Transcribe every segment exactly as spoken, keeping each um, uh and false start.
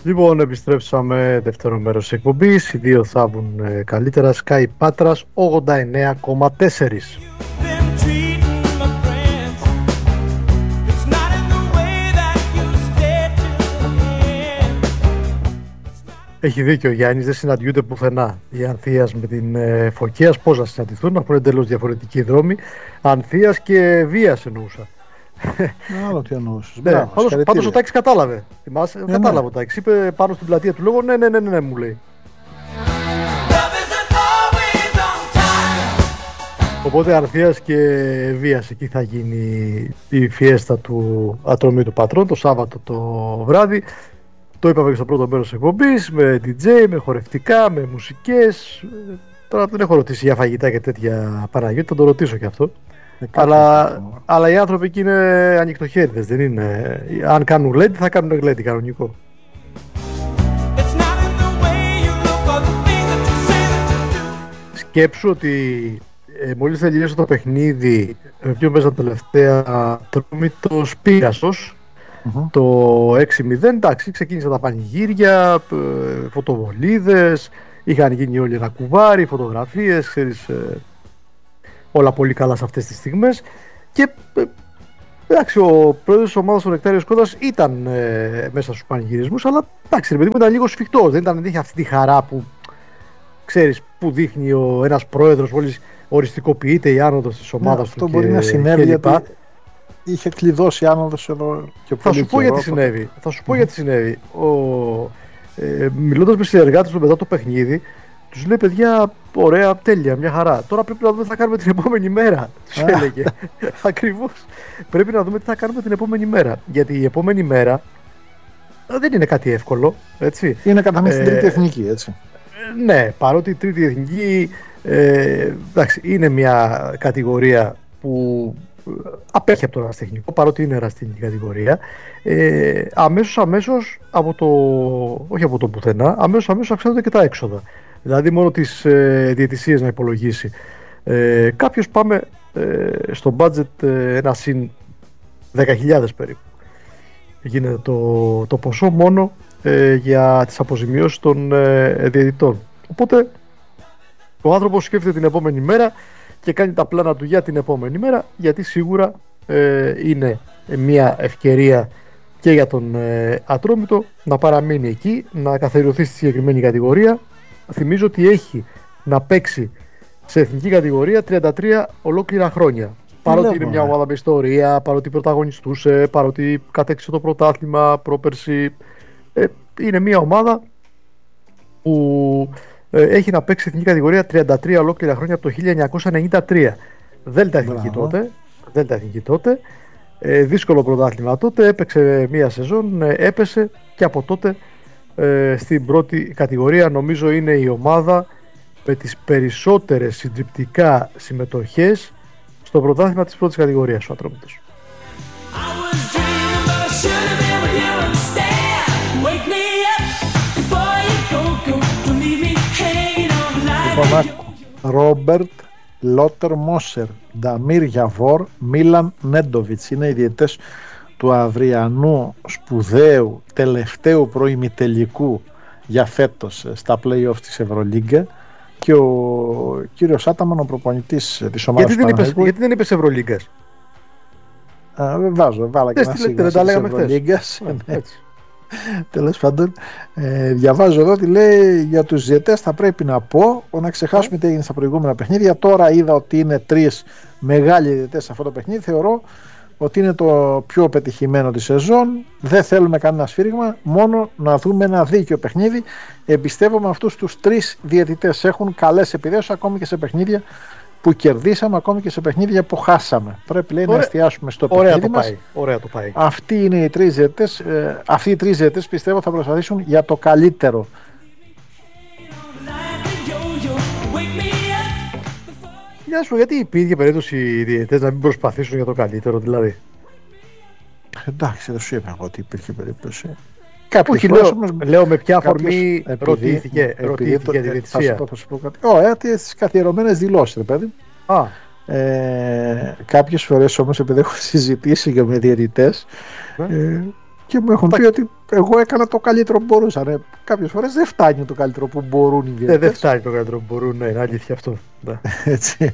Λοιπόν, επιστρέψαμε δεύτερο μέρος της εκπομπής. Οι δύο θάβουν ε, καλύτερα. Sky Πάτρας ογδόντα εννέα κόμμα τέσσερα. Έχει δίκιο ο Γιάννης, δεν συναντιούνται πουθενά. Η Ανθίας με την ε, Φωκίας, πώς να συναντηθούν, αφού είναι εντελώς διαφορετικοί δρόμοι. Ανθίας και Βίας εννοούσα. Άλλο τι εννοούσες. Ναι, πάντως, πάντως ο Τάκης κατάλαβε. Θυμάσαι, ναι, κατάλαβε ναι. Ο Τάκης. Είπε πάνω στην πλατεία του λόγου, ναι, ναι, ναι, ναι, ναι, μου λέει. Οπότε Ανθίας και Βίας, εκεί θα γίνει η φιέστα του Ατρωμίου του Πατρών το Σάββατο το βράδυ. Το είπαμε και στο πρώτο μέρος της εκπομπής, με ντι τζέι, με χορευτικά, με μουσικές. Τώρα δεν έχω ρωτήσει για φαγητά και τέτοια Παναγιώτη, θα το ρωτήσω και αυτό. Αλλά, αλλά οι άνθρωποι εκεί είναι ανοιχτοχέριδες, δεν είναι. Αν κάνουν γλέντι θα κάνουν γλέντι κανονικό. Σκέψου ότι ε, μόλις τελείωσε το παιχνίδι, με ποιον παίζαν τελευταία Ατρόμητος Πίγασος, mm-hmm. το έξι μηδέν, εντάξει, ξεκίνησαν τα πανηγύρια, ε, φωτοβολίδες, είχαν γίνει όλοι ένα κουβάρι, φωτογραφίες, ξέρεις, ε, όλα πολύ καλά σε αυτές τις στιγμές. Και ε, εντάξει, ο πρόεδρος της ομάδας, ο Νεκτάριος Κώδας, ήταν ε, μέσα στους πανηγυρισμούς, αλλά εντάξει, ρε παιδί μου, ήταν λίγο σφιχτός, δεν ήταν, δεν είχε αυτή τη χαρά που ξέρεις, που δείχνει ο ένας πρόεδρος μόλις οριστικοποιείται η άνοδος της ομάδας, ναι, του. Αυτό μπορεί να συνέβη γιατί είχε κλειδώσει η άνοδος εδώ και θα σου πω γιατί συνέβη. Θα σου πω γιατί συνέβη. Ο, ε, μιλώντας με συνεργάτες του μετά το παιχνίδι, τους λέει, παιδιά, ωραία, τέλεια, μια χαρά. Τώρα πρέπει να δούμε τι θα κάνουμε την επόμενη μέρα. Τους έλεγε. Ακριβώς. Πρέπει να δούμε τι θα κάνουμε την επόμενη μέρα. Γιατί η επόμενη μέρα δεν είναι κάτι εύκολο. Έτσι. Είναι κατά μέση την τρίτη εθνική, έτσι. Ναι, παρότι η τρίτη εθνική ε, εντάξει, είναι μια κατηγορία που απέχει από το ερασιτεχνικό, παρότι είναι ερασιτεχνική κατηγορία, ε, αμέσως αμέσως από το, όχι από το πουθενά, αμέσως αμέσως αυξάνονται και τα έξοδα. Δηλαδή μόνο τις ε, διαιτησίες να υπολογίσει. Ε, κάποιος πάμε ε, στο budget ε, ένα συν δέκα χιλιάδες περίπου. Γίνεται το, το ποσό μόνο ε, για τις αποζημιώσεις των ε, διαιτητών. Οπότε ο άνθρωπος σκέφτεται την επόμενη μέρα και κάνει τα πλάνα του για την επόμενη μέρα, γιατί σίγουρα ε, είναι μια ευκαιρία και για τον ε, Ατρόμητο να παραμείνει εκεί, να καθιερωθεί στη συγκεκριμένη κατηγορία. Θυμίζω ότι έχει να παίξει σε εθνική κατηγορία τριάντα τρία ολόκληρα χρόνια. Παρότι είναι μια ομάδα με ιστορία, παρότι πρωταγωνιστούσε, παρότι κατέκτησε το πρωτάθλημα πρόπερση, ε, είναι μια ομάδα που ε, έχει να παίξει εθνική κατηγορία τριάντα τρία ολόκληρα χρόνια από το χίλια εννιακόσια ενενήντα τρία. Δέλτα εθνική τότε, Δέλτα εθνική τότε, ε, δύσκολο πρωτάθλημα τότε, έπαιξε μια σεζόν, ε, έπεσε και από τότε ε, στην πρώτη κατηγορία. Νομίζω είναι η ομάδα με τις περισσότερες συντριπτικά συμμετοχές στο πρωτάθλημα της πρώτης κατηγορίας, ο Ατρόμητος. Ρόμπερτ Λότερ Μόσερ, Νταμίρ Γιαβόρ, Μίλαν Νέντοβιτς είναι οι διαιτητές του αυριανού σπουδαίου τελευταίου προημιτελικού για φέτος στα play-off της Ευρωλίγκα. Και ο κύριος Άταμαν, ο προπονητής της ομάδας γιατί, Παναγικού... γιατί δεν είπες Ευρωλίγκας? Βάζω, βάλα και ένα σίγουρα της Ευρωλίγκας. Τέλος πάντων, ε, διαβάζω εδώ ότι λέει για τους διαιτές θα πρέπει να πω να ξεχάσουμε τι έγινε στα προηγούμενα παιχνίδια. Τώρα είδα ότι είναι τρεις μεγάλοι διαιτές σε αυτό το παιχνίδι. Θεωρώ ότι είναι το πιο πετυχημένο της σεζόν. Δεν θέλουμε κανένα σφύριγμα, μόνο να δούμε ένα δίκαιο παιχνίδι. Εμπιστεύομαι αυτούς τους τρεις διαιτητές. Έχουν καλές επιδέσεις ακόμη και σε παιχνίδια που κερδίσαμε, ακόμη και σε παιχνίδια που χάσαμε. Πρέπει, λέει, ωραία, να εστιάσουμε στο ωραία παιχνίδι το μας. Πάει. Ωραία το πάει. Αυτοί είναι οι τρεις διαιτητές. Ε, αυτοί οι τρεις διαιτητές πιστεύω θα προσπαθήσουν για το καλύτερο. Γεια σου, γιατί υπήρχε περίπτωση οι διαιτητές να μην προσπαθήσουν για το καλύτερο, δηλαδή? Εντάξει, δεν σου είπα εγώ ότι υπήρχε περίπτωση. Όχι, λέω, όμως, λέω με ποια αφορμή ρωτήθηκε, ρωτήθηκε η διαιτησία. Ωραία, τις καθιερωμένες δηλώσεις, ρε παιδί. Α. Ε, κάποιες φορές όμως, επειδή έχω συζητήσει και με διαιτητές, ε. ε, Και μου έχουν πει ότι εγώ έκανα το καλύτερο που μπορούσα. Ναι. Κάποιες φορές δεν φτάνει το καλύτερο που μπορούν οι διαιτητές. Ε, δεν φτάνει το καλύτερο που μπορούν, ναι, είναι αλήθεια αυτό. Ναι. Έτσι.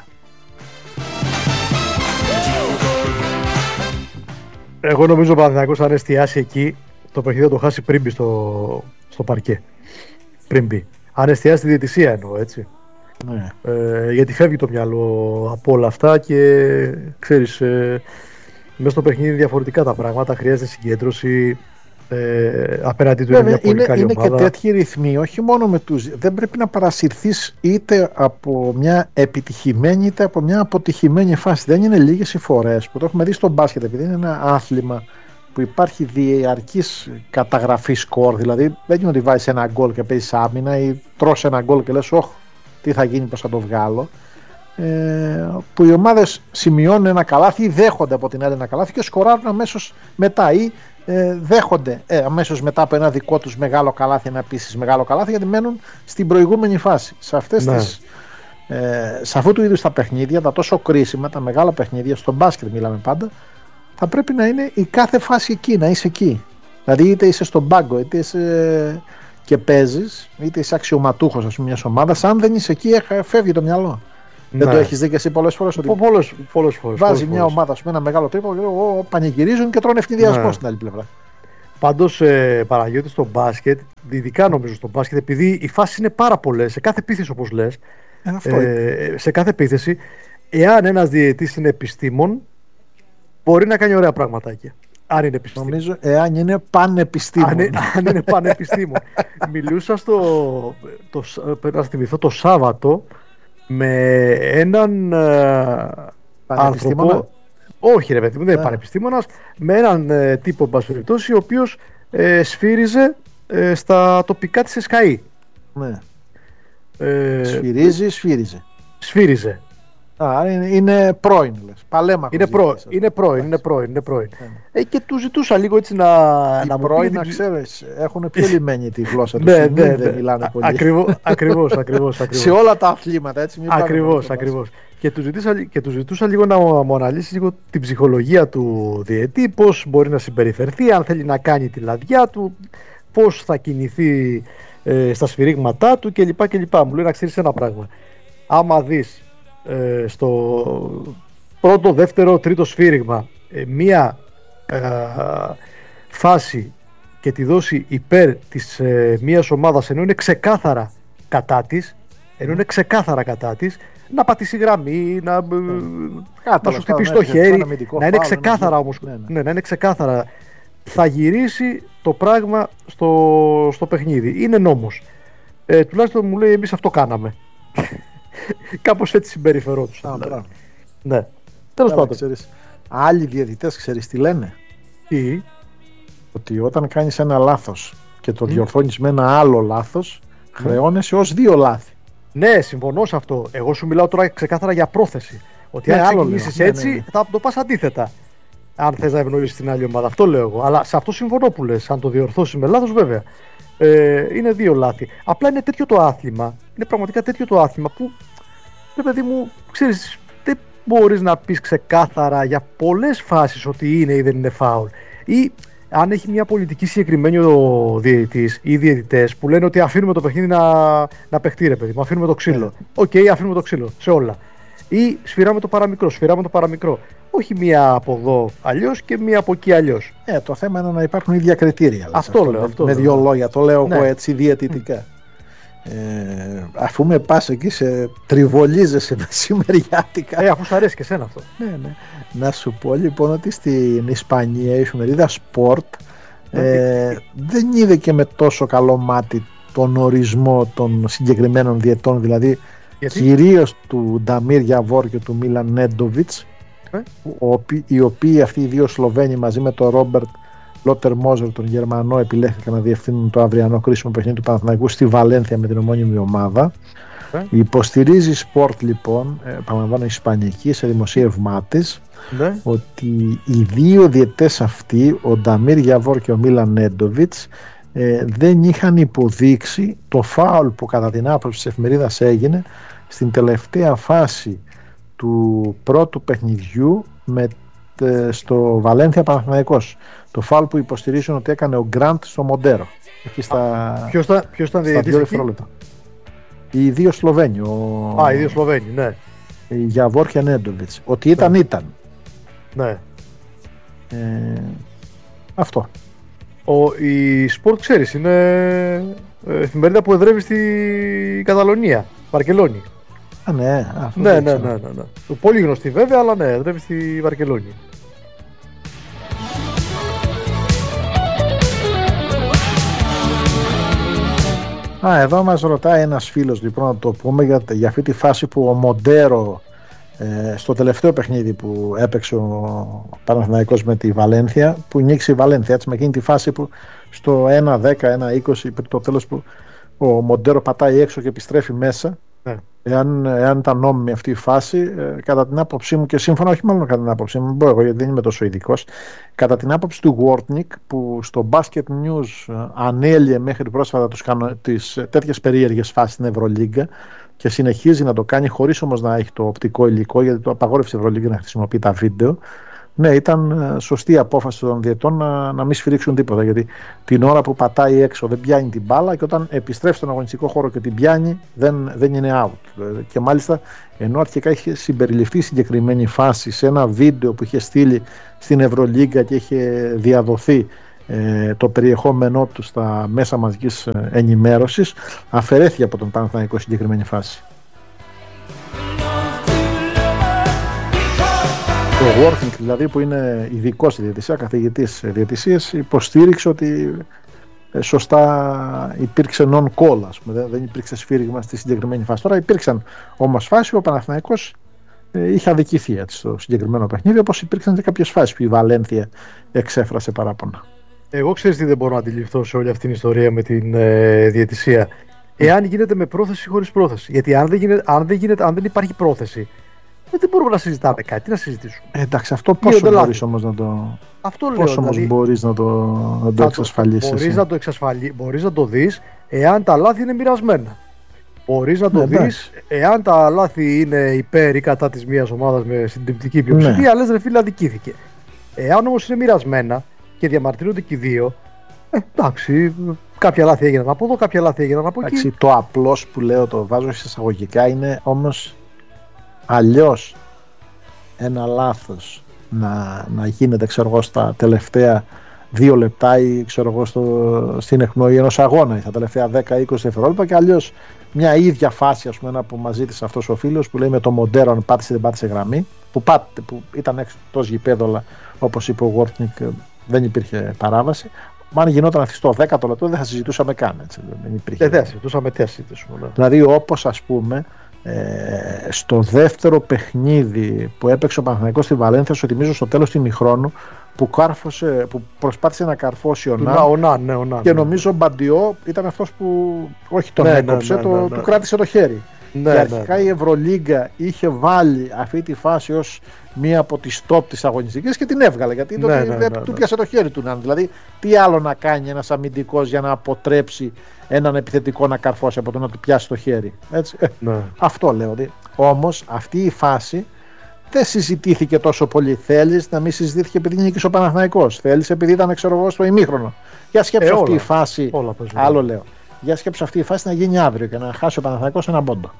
Εγώ νομίζω ο Παναθηναϊκός αν εστιάσει εκεί, το παιχνίδι θα το χάσει πριν μπει στο, στο παρκέ. Πριν μπει. Αν εστιάσει τη διαιτησία εννοώ, έτσι. Ναι. Ε, γιατί φεύγει το μυαλό από όλα αυτά και ξέρεις, ε, μέσα στο παιχνίδι είναι διαφορετικά τα πράγματα. Χρειάζεται συγκέντρωση. Ε, απέναντι του είναι μια πολύ είναι, καλή είναι ομάδα. Είναι και τέτοιοι ρυθμοί, όχι μόνο με τους. Δεν πρέπει να παρασυρθείς είτε από μια επιτυχημένη είτε από μια αποτυχημένη φάση. Δεν είναι λίγες οι φορές που το έχουμε δει στο μπάσκετ, επειδή είναι ένα άθλημα που υπάρχει διαρκής καταγραφή σκορ. Δηλαδή δεν είναι ότι βάζεις ένα γκολ και παίζεις άμυνα ή τρως ένα γκολ και λες, όχ, τι θα γίνει, πώς θα το βγάλω. Ε, που οι ομάδες σημειώνουν ένα καλάθι ή δέχονται από την άλλη ένα καλάθι και σκοράρουν αμέσως μετά ή ε, δέχονται ε, αμέσως μετά από ένα δικό τους μεγάλο καλάθι, ένα επίσης μεγάλο καλάθι, γιατί μένουν στην προηγούμενη φάση. Σε, αυτές ναι. τις, ε, σε αυτού του είδους τα παιχνίδια, τα τόσο κρίσιμα, τα μεγάλα παιχνίδια, στο μπάσκετ μιλάμε πάντα, θα πρέπει να είναι η κάθε φάση εκεί, να είσαι εκεί. Δηλαδή είτε είσαι στον πάγκο, είτε είσαι και παίζεις, είτε είσαι αξιωματούχος ας πούμε, μιας ομάδας, αν δεν είσαι εκεί φεύγει το μυαλό. Ναι. Δεν το έχεις δει και εσύ πολλές φορές? Ότι πολλές, πολλές φορές, βάζει πολλές μια φορές. ομάδα με ένα μεγάλο τρίπο και ο, πανηγυρίζουν και τρώνε ευνηδιασμό ναι. στην άλλη πλευρά. Πάντως, ε, Παναγιώτη, στο μπάσκετ, ειδικά νομίζω στο μπάσκετ, επειδή οι φάσεις είναι πάρα πολλές, σε κάθε επίθεση όπως λες, ε, ε, σε κάθε επίθεση, εάν ένας διαιτητής είναι επιστήμον, μπορεί να κάνει ωραία πραγματάκια. Αν είναι επιστήμον. Νομίζω, εάν είναι πανεπιστήμον. Αν, αν είναι πανεπιστήμον. Μιλούσα στο, το, να θυμηθώ, το Σάββατο με έναν άνθρωπο. Όχι ρε παιδί μου, δεν είναι πανεπιστήμονας. Με έναν ε, τύπο, εν πάση περιπτώσει, ο οποίος ε, σφύριζε ε, στα τοπικά της ΕΣΚΑΗ. Ναι. Ε, Σφυρίζει, σφύριζε. Σφύριζε. Α, είναι, είναι πρώην, λες. Παλέμαχος. Είναι, προ, είναι πρώην, είναι πρώην, είναι πρώην. Yeah. Ε, και του ζητούσα λίγο έτσι να... Οι να πρώην, να ξέρεις, έχουν πιο λιμένη τη γλώσσα τους. Ναι, ναι, ναι. Δεν μιλάνε πολύ. Ακριβώς, ακριβώς, ακριβώς. Σε όλα τα αθλήματα, έτσι. Μην ακριβώς, ακριβώς. Και του, ζητούσα, και του ζητούσα λίγο να μου αναλύσει λίγο την ψυχολογία του διαιτή, πώς μπορεί να συμπεριφερθεί, αν θέλει να κάνει τη λαδιά του, πώς θα κινηθεί ε, στα σφυρίγματά του κλπ. κλπ. Μου λέει να ξέρεις ένα πράγμα. Άμα δεις Ε, στο πρώτο, δεύτερο, τρίτο σφύριγμα ε, μία ε, φάση και τη δώσει υπέρ της ε, μίας ομάδας, ενώ είναι ξεκάθαρα κατά της, ενώ είναι ξεκάθαρα κατά της, να πατήσει γραμμή, να, mm. να σου χτυπήσει το χέρι, να είναι ξεκάθαρα όμως, ναι, ναι. Ναι, να είναι ξεκάθαρα, θα γυρίσει το πράγμα στο, στο παιχνίδι. Είναι νόμος. Ε, τουλάχιστον μου λέει, εμείς αυτό κάναμε. Κάπως έτσι συμπεριφερόντουσαν. Ah, ναι. Τέλος πάντων. Ξέρεις, άλλοι διαιτητές ξέρεις τι λένε? Τι? Ότι όταν κάνεις ένα λάθος και το mm. διορθώνεις με ένα άλλο λάθος, mm. χρεώνεσαι ως δύο λάθη. Ναι, συμφωνώ σε αυτό. Εγώ σου μιλάω τώρα ξεκάθαρα για πρόθεση. Ότι ναι, αν ξεκινήσεις έτσι, ναι, ναι, ναι. θα το πας αντίθετα. Αν θες να ευνοήσεις την άλλη ομάδα. Αυτό λέω εγώ. Αλλά σε αυτό συμφωνώ που λες. Αν το διορθώσεις με λάθος, βέβαια. Ε, είναι δύο λάθη. Απλά είναι τέτοιο το άθλημα. Είναι πραγματικά τέτοιο το άθλημα που, ρε παιδί μου, ξέρεις, δεν μπορείς να πεις ξεκάθαρα για πολλές φάσεις ότι είναι ή δεν είναι φάουλ. Ή αν έχει μια πολιτική συγκεκριμένη ο διαιτητής ή οι διαιτητές που λένε ότι αφήνουμε το παιχνίδι να, να παιχτεί, ρε παιδί μου, αφήνουμε το ξύλο. Οκ, okay, αφήνουμε το ξύλο σε όλα. Ή σφυράμε το παραμικρό, σφυράμε το παραμικρό. Όχι μία από εδώ αλλιώς και μία από εκεί αλλιώς. Ε, το θέμα είναι να υπάρχουν ίδια κριτήρια. Αυτό, αυτό λέω. Αυτό με λέω. δύο λόγια, το λέω ναι. εγώ έτσι διαιτητικά. Ε, αφού με πας εκεί σε τριβολίζεσαι μεσημεριάτικα. Ε, αφού σου αρέσει και εσένα αυτό. Ναι, ναι. Να σου πω λοιπόν ότι στην Ισπανία η εφημερίδα Sport ε, δεν είδε και με τόσο καλό μάτι τον ορισμό των συγκεκριμένων διαιτών, δηλαδή κυρίως του Νταμίρ Γιαβόρ και του Μίλαν Νέντοβιτς, ε? οι οποίοι αυτοί οι δύο Σλοβαίνοι μαζί με τον Ρόμπερτ Λότερ Μόζερ, τον Γερμανό, επιλέχθηκαν να διευθύνουν το αυριανό κρίσιμο παιχνίδι του Παναθηναϊκού στη Βαλένθια με την ομώνυμη ομάδα. Ε? Υποστηρίζει Sport λοιπόν, επαναλαμβάνω ισπανική, σε δημοσίευμά της, ε? ότι οι δύο διαιτές αυτοί, ο Νταμίρ Γιαβόρ και ο Μίλαν Νέντοβιτς, ε, δεν είχαν υποδείξει το φάουλ που κατά την άποψη της εφημερίδας έγινε στην τελευταία φάση του πρώτου παιχνιδιού με στο Βαλένθια Παναθηναϊκός. Το φάουλ που υποστηρίζουν ότι έκανε ο Γκραντ στο Μοντέρο. Εκεί στα, ποιος ήταν, ποιος ήταν στα δύο δευτερόλεπτα. Οι δύο Σλοβαίνοι. Ο... Α, οι δύο Σλοβαίνοι, ναι. Η Γιαβόρ και Νέντοβιτς. Ότι ήταν, ναι. ήταν. Ναι. Ε, αυτό. Ο, η Sport, ξέρεις, είναι εφημερίδα που εδρεύει στη Καταλωνία, Βαρκελόνη. Α, ναι. Αυτό ναι, ναι, ναι, ναι, ναι. Πολύ γνωστή βέβαια, αλλά ναι, εδρεύει στη Βαρκελόνη. Α, εδώ μας ρωτάει ένας φίλος, λοιπόν, να το πούμε για, για αυτή τη φάση που ο Μοντέρο ε, στο τελευταίο παιχνίδι που έπαιξε ο Παναθηναϊκός με τη Βαλένθια, που νίκησε η Βαλένθια, έτσι, με εκείνη τη φάση που στο ένα δέκα, ένα είκοσι, πριν το τέλος, που ο Μοντέρο πατάει έξω και επιστρέφει μέσα. Ναι. Εάν, εάν ήταν νόμιμη αυτή η φάση, ε, κατά την άποψή μου, και σύμφωνα, όχι μάλλον κατά την άποψή μου, μπορώ εγώ γιατί δεν είμαι τόσο ειδικός, κατά την άποψη του Βόρτνικ, που στο Basket News ε, ανέλυε μέχρι πρόσφατα τους, τις ε, τέτοιες περίεργες φάσεις στην Ευρωλίγκα και συνεχίζει να το κάνει χωρίς όμως να έχει το οπτικό υλικό, γιατί το απαγόρευσε η Ευρωλίγκα να χρησιμοποιεί τα βίντεο. Ναι, ήταν σωστή απόφαση των διαιτών να, να μην σφυρίξουν τίποτα, γιατί την ώρα που πατάει έξω δεν πιάνει την μπάλα και όταν επιστρέφει στον αγωνιστικό χώρο και την πιάνει δεν, δεν είναι out. Και μάλιστα, ενώ αρχικά είχε συμπεριληφθεί συγκεκριμένη φάση σε ένα βίντεο που είχε στείλει στην Ευρωλίγκα και είχε διαδοθεί ε, το περιεχόμενό του στα μέσα μαζικής ενημέρωσης, αφαιρέθηκε από τον Παναθηναϊκό συγκεκριμένη φάση. Ο Worthing, δηλαδή, που είναι ειδικός στη διαιτησία, καθηγητής διαιτησίας, υποστήριξε ότι ε, σωστά υπήρξε non-call, ας πούμε, δεν υπήρξε σφύριγμα στη συγκεκριμένη φάση. Τώρα υπήρξαν όμως φάσεις που ο Παναθηναϊκός ε, είχε αδικηθεί, έτσι, στο συγκεκριμένο παιχνίδι, όπως υπήρξαν και κάποιες φάσεις που η Βαλένθια εξέφρασε παράπονα. Εγώ ξέρεις τι δεν μπορώ να αντιληφθώ σε όλη αυτή την ιστορία με την ε, διαιτησία. Εάν γίνεται με πρόθεση ή χωρίς πρόθεση. Γιατί αν δεν, γίνεται, αν, δεν γίνεται, αν δεν υπάρχει πρόθεση, δεν μπορούμε να συζητάμε κάτι, τι να συζητήσουμε. Ε, εντάξει, αυτό πόσο μπορείς όμως να το, αυτό λέω, πόσο όμως δηλαδή, μπορείς να το, να το εξασφαλίσεις. Μπορείς να το, εξασφαλί... μπορείς να το δεις εάν τα λάθη είναι μοιρασμένα. Μπορείς να το ναι, δεις εάν τα λάθη είναι υπέρ ή κατά της μίας ομάδας με συντριπτική πλειοψηφία, ναι. Λες ρε φίλε, αδικήθηκε. Εάν όμως είναι μοιρασμένα και διαμαρτύρονται και οι δύο, ε, εντάξει, κάποια λάθη έγιναν από εδώ, κάποια λάθη έγιναν από εντάξει, εκεί. Το απλώς που λέω, το βάζω εισαγωγικά, είναι όμως αλλιώς ένα λάθος να, να γίνεται, ξέρω εγώ, στα τελευταία δύο λεπτά ή ξέρω εγώ στο, στην εκπνοή ενός αγώνα ή στα τελευταία δέκα με είκοσι δευτερόλεπτα, και αλλιώς μια ίδια φάση, ας πούμε, που μας ζήτησε αυτός ο φίλος που λέει με το Μοντέρο αν πάτησε δεν πάτησε γραμμή, που, πάτε, που ήταν εκτός γηπέδου, αλλά όπως είπε ο Βόρτνικ δεν υπήρχε παράβαση. Αν γινόταν αυτή στο δέκατο λεπτό δεν θα συζητούσαμε καν, έτσι, δεν υπήρχε. Δεν θα συζητούσαμε, τι θα συζητήσουμε. Ναι. Δηλαδή, όπως, ας πούμε, Ε, στο δεύτερο παιχνίδι που έπαιξε ο Παναθηναϊκός στη Βαλένθια, σου θυμίζω, στο τέλος του ημιχρόνου, που, κάρφωσε, που προσπάθησε να καρφώσει ο Ναν, ναι, ναι, και νομίζω ο Μπαντιό ήταν αυτός που όχι τον ναι, έκοψε, ναι, ναι, το, ναι, ναι. του κράτησε το χέρι. Ναι, και αρχικά ναι, ναι. η Ευρωλίγκα είχε βάλει αυτή τη φάση ως μία από τις top της αγωνιστικής και την έβγαλε, γιατί ναι, ναι, ναι, ναι, ναι. του πιάσε το χέρι του Ναν. Δηλαδή, τι άλλο να κάνει ένας αμυντικός για να αποτρέψει έναν επιθετικό να καρφώσει από το να του πιάσει το χέρι. Έτσι. Ναι. Αυτό λέω. Όμως αυτή η φάση δεν συζητήθηκε τόσο πολύ. Θέλεις να μην συζητήθηκε επειδή νίκησε ο Παναθηναϊκός. Θέλεις επειδή ήταν, ξέρω εγώ, στο ημίχρονο. Για σκέψου ε, αυτή όλα, η φάση. Όλα, άλλο λέω. Για σκέψου αυτή η φάση να γίνει αύριο και να χάσει ο Παναθηναϊκός ένα πόντο.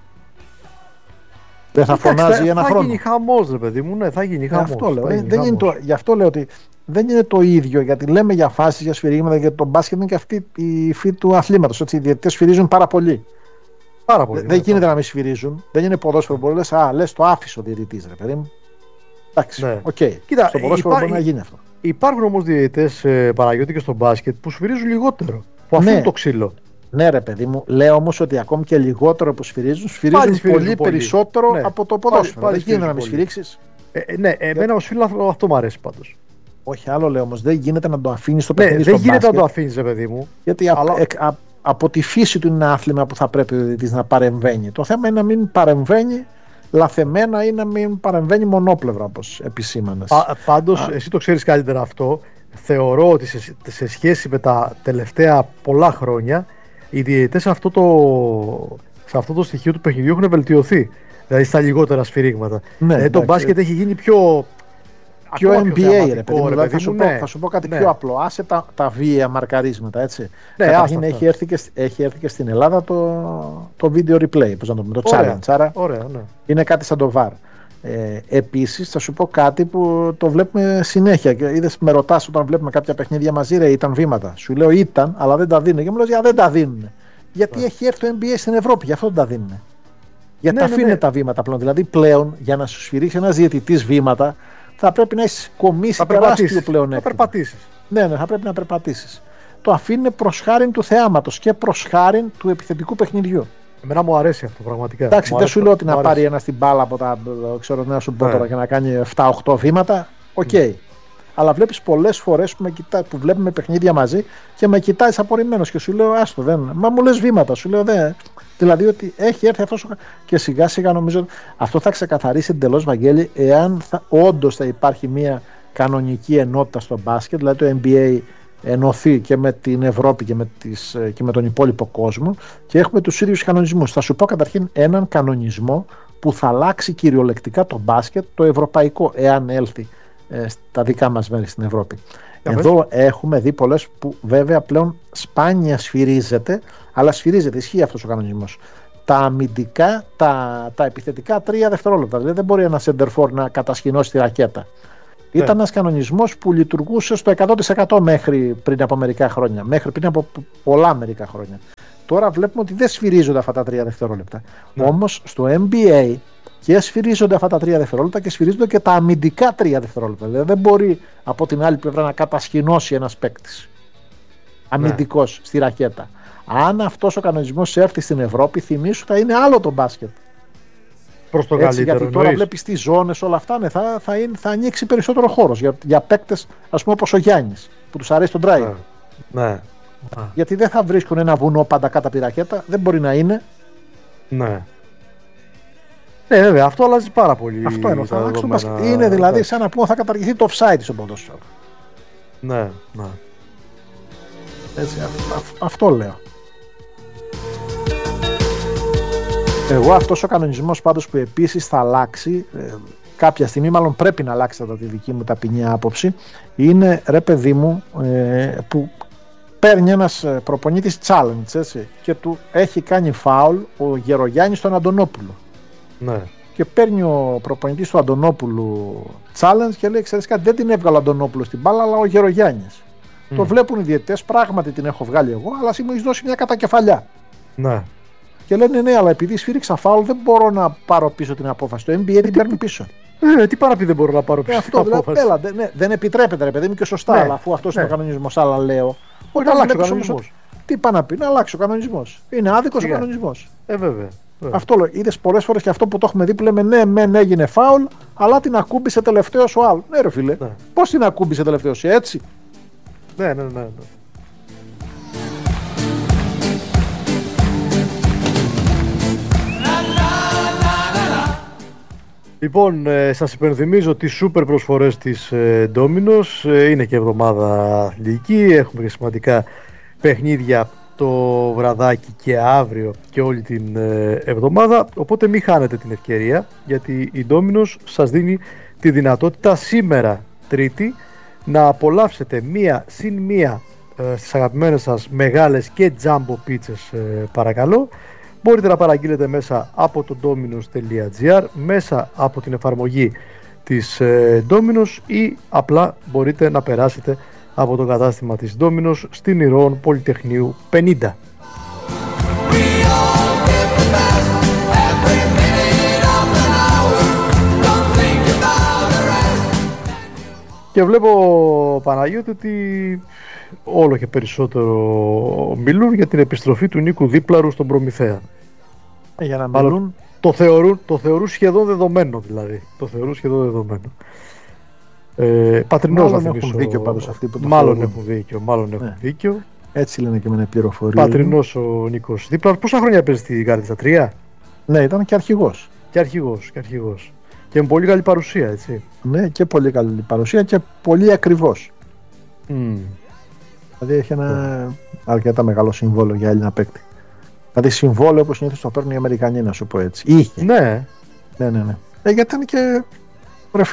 Δεν θα Εντάξει, φωνάζει θα, ένα θα χρόνο. Θα γίνει χαμός, ρε παιδί μου, ναι, θα γίνει χαμός. Αυτό λέω. Θα γίνει δεν χαμός. Είναι το, γι' αυτό λέω ότι δεν είναι το ίδιο, γιατί λέμε για φάσεις, για σφυρίγματα, γιατί το μπάσκετ είναι και αυτή η υφή του αθλήματος. Έτσι, οι διαιτητές σφυρίζουν πάρα πολύ. Πάρα πολύ. Δεν γίνεται να μην σφυρίζουν. Δεν είναι ποδόσφαιρο που λες, α, λες το άφησε ο διαιτητής, ρε παιδί μου. Εντάξει, ναι. Okay. Κοίτα, στο ποδόσφαιρο υπά... μπορεί να γίνει αυτό. Υπάρχουν όμως διαιτητές, ε, Παναγιώτη, και στο μπάσκετ που σφυρίζουν λιγότερο. Που αφήνουν ναι. το ξύλο. Ναι, ρε παιδί μου, λέω όμως ότι ακόμη και λιγότερο που σφυρίζουν, σφυρίζουν, σφυρίζουν πολύ, πολύ περισσότερο ναι. από το ποδόσφαιρο. Πάλι, πάλι δεν γίνεται να μην σφυρίξεις. Ε, ναι, εμένα ως φίλο αυτό μου αρέσει πάντως. Όχι, άλλο λέω όμως, δεν γίνεται να το αφήνεις στο ναι, παιχνίδι. Δεν στο γίνεται μπάσκετ, να το αφήνεις, ρε παιδί μου. Γιατί αλλά... α, α, από τη φύση του είναι ένα άθλημα που θα πρέπει ο διαιτητής να παρεμβαίνει. Το θέμα είναι να μην παρεμβαίνει λαθεμένα ή να μην παρεμβαίνει μονόπλευρα, όπως επισήμανες. Πάντως, α... εσύ το ξέρεις καλύτερα αυτό. Θεωρώ ότι σε, σε σχέση με τα τελευταία πολλά χρόνια, οι διαιτητές σε αυτό το, σε αυτό το στοιχείο του παιχνιδιού έχουν βελτιωθεί. Δηλαδή στα λιγότερα σφυρίγματα. Ναι, ε, το μπάσκετ έχει γίνει πιο πιο N B A, ρε παιδί μου. Δηλαδή, θα, σου ναι. πω, θα σου πω κάτι ναι. πιο απλό. Άσε τα, τα βία μαρκαρίσματα, έτσι. Ναι, Καταρχήν έχει έρθει, και, έχει έρθει και στην Ελλάδα το, το video replay, πώς να το πούμε, το ωραία, challenge. Άρα ωραία, ναι. είναι κάτι σαν το βαρ. Ε, επίσης, θα σου πω κάτι που το βλέπουμε συνέχεια. Και είδες, με ρωτάς όταν βλέπουμε κάποια παιχνίδια μαζί, ρε, ήταν βήματα. Σου λέω ήταν, αλλά δεν τα δίνουν. Και μου λέω, για δεν τα δίνουν. Γιατί yeah. έχει έρθει το N B A στην Ευρώπη, γι' αυτό δεν τα δίνουν. Γιατί ναι, αφήνουν ναι, ναι. τα βήματα πλέον. Δηλαδή, πλέον για να σου σφυρίξει ένας διαιτητής βήματα, θα πρέπει να έχει κομίσει τεράστιο πλεονέκτημα. Θα περπατήσεις. Ναι, ναι, θα πρέπει να περπατήσεις. Το αφήνουν προς χάριν του θεάματος και προς χάριν του επιθετικού παιχνιδιού. Εμένα μου αρέσει αυτό πραγματικά. Εντάξει, δεν σου λέω ότι να πάρει ένα την μπάλα από τα. Ξέρω, να σου πω ναι. τώρα και να κάνει επτά οκτώ βήματα. Οκ. Okay. Mm. Αλλά βλέπεις πολλές φορές που, που βλέπουμε παιχνίδια μαζί και με κοιτάει απορριμμένος και σου λέω άστο, δεν. Μα μου λες βήματα, σου λέω δεν. Δηλαδή ότι έχει έρθει αυτό και σιγά σιγά νομίζω αυτό θα ξεκαθαρίσει εντελώς, Βαγγέλη, εάν όντως θα υπάρχει μια κανονική ενότητα στο μπάσκετ, δηλαδή το N B A ενωθεί και με την Ευρώπη και με, τις, και με τον υπόλοιπο κόσμο και έχουμε τους ίδιους κανονισμούς. Θα σου πω καταρχήν έναν κανονισμό που θα αλλάξει κυριολεκτικά το μπάσκετ, το ευρωπαϊκό, εάν έλθει ε, στα δικά μας μέρη στην Ευρώπη. Yeah, Εδώ yeah. έχουμε δει πολλές που βέβαια πλέον σπάνια σφυρίζεται, αλλά σφυρίζεται, ισχύει αυτός ο κανονισμός. Τα αμυντικά, τα, τα επιθετικά τρία δευτερόλεπτα. Δηλαδή δεν μπορεί ένα center for να κατασκηνώσει τη ρακέτα. Ήταν yeah. ένας κανονισμός που λειτουργούσε στο εκατό τοις εκατό μέχρι πριν από μερικά χρόνια, μέχρι πριν από πολλά μερικά χρόνια. Τώρα βλέπουμε ότι δεν σφυρίζονται αυτά τα τρία δευτερόλεπτα. Yeah. Όμως στο N B A και σφυρίζονται αυτά τα τρία δευτερόλεπτα και σφυρίζονται και τα αμυντικά τρία δευτερόλεπτα. Δηλαδή δεν μπορεί από την άλλη πλευρά να κατασκηνώσει ένας παίκτης αμυντικός yeah. στη ρακέτα. Αν αυτός ο κανονισμός έρθει στην Ευρώπη, θυμίσου θα είναι άλλο το μπάσκετ. Προς το Έτσι, καλύτερο, γιατί τώρα βλέπεις τις ζώνες, όλα αυτά, ναι, θα, θα, είναι, θα ανοίξει περισσότερο χώρος για, για παίκτες, ας πούμε, όπως ο Γιάννης, που τους αρέσει τον drive. Ναι. ναι. Γιατί δεν θα βρίσκουν ένα βουνό πάντα κάτω από τη ρακέτα, δεν μπορεί να είναι. Ναι. Ναι, βέβαια, αυτό αλλάζει πάρα πολύ. Αυτό είναι, θα αλλάξει το μπάσκετ. Είναι δηλαδή ναι. σαν να πούμε θα καταργηθεί το offside στο ποδόσφαιρο. Ναι, ναι. Έτσι, α, α, αυτό λέω. Εγώ αυτός ο κανονισμός πάντως που επίσης θα αλλάξει ε, κάποια στιγμή, μάλλον πρέπει να αλλάξει κατά τη δική μου ταπεινή άποψη, είναι ρε παιδί μου ε, που παίρνει ένας προπονήτης challenge, έτσι, και του έχει κάνει φάουλ ο Γερογιάννης στον Αντωνόπουλο. Ναι. Και παίρνει ο προπονητής του Αντωνόπουλου challenge και λέει ξέρεις κάτι, δεν την έβγαλε ο Αντωνόπουλος στην μπάλα αλλά ο Γερογιάννης. Mm. Το βλέπουν οι διαιτητές, πράγματι την έχω βγάλει εγώ, αλλά εσύ μου έχεις δώσει μια κατακεφαλιά. Ναι. Και λένε ναι, αλλά επειδή σφύριξα φάουλ δεν μπορώ να πάρω πίσω την απόφαση. Το N B A την παίρνει πίσω. Ε, τι παραπεί δεν μπορώ να πάρω πίσω. Ε, αυτό την δηλαδή, έλα, ναι, δεν επιτρέπεται, ρε παιδί μου, και σωστά, ναι, αλλά αφού αυτό ναι. είναι ο κανονισμός, άλλα λέω. Όταν αλλάξει ο κανονισμός. Τι πάει να πει, να αλλάξει ο κανονισμός. Είναι άδικος ο κανονισμός. Ε, βέβαια. βέβαια. Αυτό λέω. Είδες πολλές φορές και αυτό που το έχουμε δει που λέμε ναι, μεν έγινε φάουλ, αλλά την ακούμπησε τελευταίος ο άλλο. Ναι, ρε φίλε. Ναι. Πώς την ακούμπησε τελευταίος, έτσι. Ναι, ναι, ναι. ναι. Λοιπόν, ε, σας υπενθυμίζω τις σούπερ προσφορές της ε, Domino's. Ε, είναι και εβδομάδα αθλητική, έχουμε και σημαντικά παιχνίδια το βραδάκι και αύριο και όλη την ε, εβδομάδα, οπότε μην χάνετε την ευκαιρία, γιατί η Domino's σας δίνει τη δυνατότητα σήμερα Τρίτη να απολαύσετε μία συν μία ε, στις αγαπημένες σας μεγάλες και jumbo πίτσες, ε, παρακαλώ. Μπορείτε να παραγγείλετε μέσα από το dominos τελεία gr, μέσα από την εφαρμογή της ε, Domino's ή απλά μπορείτε να περάσετε από το κατάστημα της Domino's στην Ηρώων Πολυτεχνείου πενήντα. Και βλέπω, Παναγιώτη, ότι όλο και περισσότερο μιλούν για την επιστροφή του Νίκου Δίπλαρου στον Προμηθέα. Ε, για να μιλούν... Το θεωρούν, το θεωρούν σχεδόν δεδομένο, δηλαδή. Το θεωρούν σχεδόν δεδομένο. Ε, Πατρινός, μάλλον να έχουν δίκιο πάντως αυτοί που το μάλλον θεωρούν. έχουν δίκιο, μάλλον ναι. έχουν δίκιο. Έτσι λένε και με ένα πληροφορία. Πατρινός ο Νίκος Δίπλαρος. Πόσα χρόνια παίζει στην Κάρδιτσα, τρία? Ναι, ήταν και αρχηγός. Και αρχηγός, και αρχηγός. Και με πολύ καλή παρουσία, έτσι. Ναι, και πολύ καλή παρουσία και πολύ ακριβώς. Mm. Δηλαδή έχει ένα mm. αρκετά μεγάλο συμβόλαιο για Έλληνα παίκτη. Δηλαδή συμβόλαιο όπως συνήθως το παίρνουν οι Αμερικανοί, να σου πω έτσι. Είχε. Ναι. Ναι, ναι, ναι. Ε, γιατί ήταν και, ρε φίλε,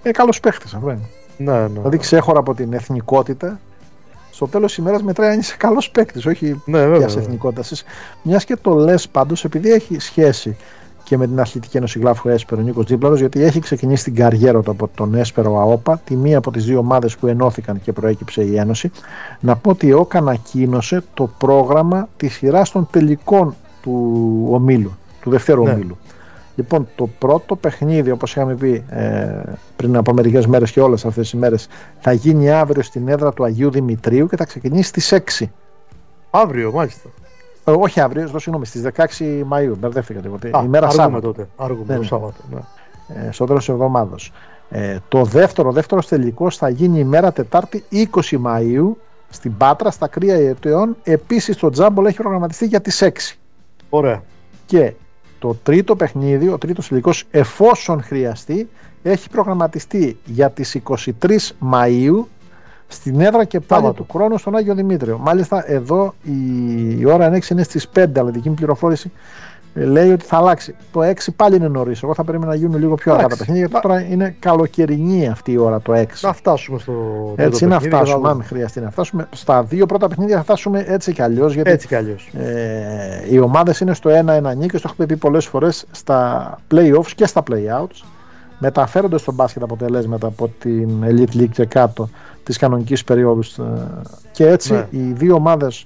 Είναι καλός παίχτης αυτό είναι. Ναι, ναι. Δηλαδή ξέχωρα από την εθνικότητα, στο τέλος της ημέρας μετράει αν είσαι καλός παίκτης, όχι ναι, για εθνικότητα. Μιας και το λες πάντως, επειδή έχει σχέση και με την Αθλητική Ένωση Γλάφου Έσπερο ο Νίκος Τζίπλαρος, γιατί έχει ξεκινήσει την καριέρα του από τον Έσπερο ΑΟΠΑ, τη μία από τις δύο ομάδες που ενώθηκαν και προέκυψε η Ένωση, να πω ότι η ΕΟΚ ανακοίνωσε το πρόγραμμα της σειράς των τελικών του ομίλου, του δευτέρου ναι. ομίλου. Λοιπόν, το πρώτο παιχνίδι, όπως είχαμε πει ε, πριν από μερικές μέρες και όλες αυτές τις ημέρες, θα γίνει αύριο στην έδρα του Αγίου Δημητρίου και θα ξεκινήσει στις έξι. Αύριο, μάλιστα. Ε, όχι αύριο, στο συγγνώμη, στις δεκαέξι Μαΐου. Μπερδεύτηκα τίποτε. Α, ημέρα αργούμε Σάββατο. τότε. Αργούμε το Σάββατο. Ναι. Ε, στο τέλος της εβδομάδας. Ε, το δεύτερο, δεύτερος τελικός θα γίνει ημέρα Τετάρτη είκοσι Μαΐου στην Πάτρα, στα Κρύα Ιετεών. Επίσης το τζάμπολ έχει προγραμματιστεί για τις έξι. Ωραία. Και το τρίτο παιχνίδι, ο τρίτος τελικός, εφόσον χρειαστεί, έχει προγραμματιστεί για τις είκοσι τρεις Μαΐου στην έδρα και πάλι του χρόνου στον Άγιο Δημήτριο. Μάλιστα εδώ η, η ώρα έξι είναι στις πέντε, αλλά δική μου πληροφόρηση λέει ότι θα αλλάξει. Το έξι πάλι είναι νωρίς. Εγώ θα περίμενα να γίνουν λίγο πιο αργά τα παιχνίδια, γιατί τώρα είναι καλοκαιρινή αυτή η ώρα το έξι. Να φτάσουμε στο έτσι να φτάσουμε, αν χρειαστεί να φτάσουμε. Στα δύο πρώτα παιχνίδια θα φτάσουμε έτσι κι αλλιώς. Γιατί έτσι κι αλλιώς. Ε, οι ομάδες είναι στο ένα ένα νίκες, το έχουμε πει πολλές φορές, στα play-offs και στα play-outs. Μεταφέρονται στο μπάσκετ αποτελέσματα από την Elite League και κάτω της κανονικής περίοδου. Και έτσι ναι. οι δύο ομάδες,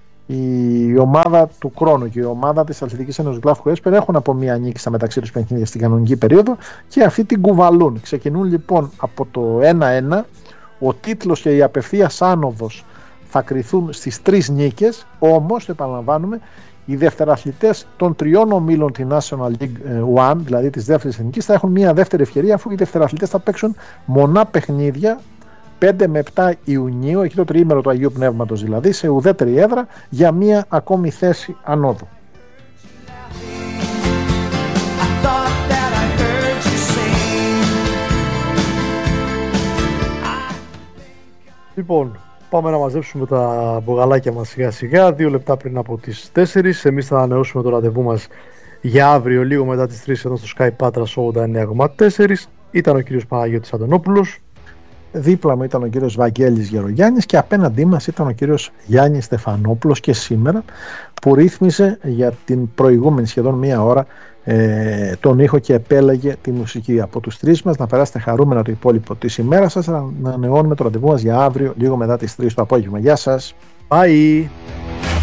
η ομάδα του χρόνου και η ομάδα της Αθλητικής Ένωσης Γλάφου Έσπερ, έχουν από μία νίκη στα μεταξύ τους παιχνίδια στην κανονική περίοδο και αυτή την κουβαλούν. Ξεκινούν λοιπόν από το ένα ένα. Ο τίτλος και η απευθείας άνοδος θα κριθούν στις τρεις νίκες. Όμως, επαναλαμβάνουμε, οι δευτεραθλητές των τριών ομίλων τη National League One, δηλαδή της δεύτερης εθνικής, θα έχουν μια δεύτερη ευκαιρία, αφού οι δευτεραθλητές θα παίξουν μονά παιχνίδια πέντε με επτά Ιουνίου, εκεί το τριήμερο του Αγίου Πνεύματος δηλαδή, σε ουδέτερη έδρα, για μια ακόμη θέση ανόδου. Λοιπόν, πάμε να μαζέψουμε τα μπογαλάκια μας σιγά σιγά. Δύο λεπτά πριν από τις τέσσερις. Εμείς θα ανανεώσουμε το ραντεβού μας για αύριο, λίγο μετά τις τρεις, εδώ στο Sky Patras ογδόντα εννέα κόμμα τέσσερα. Ήταν ο κύριος Παναγιώτης Αντωνόπουλος. Δίπλα μου ήταν ο κύριος Βαγγέλης Γερογιάννης και απέναντί μας ήταν ο κύριος Γιάννης Στεφανόπουλος, και σήμερα που ρύθμισε για την προηγούμενη σχεδόν μία ώρα ε, τον ήχο και επέλεγε τη μουσική. Από τους τρεις μας να περάσετε χαρούμενα το υπόλοιπο της ημέρας σας, να ανανεώνουμε το ραντεβού μας για αύριο λίγο μετά τις τρεις το απόγευμα. Γεια σας. Bye.